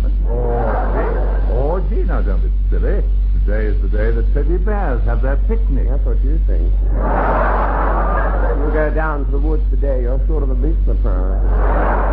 Oh, gee, now don't be silly. Today is the day that teddy bears have their picnic. That's what you think. You go down to the woods today, you're sort of a big surprise.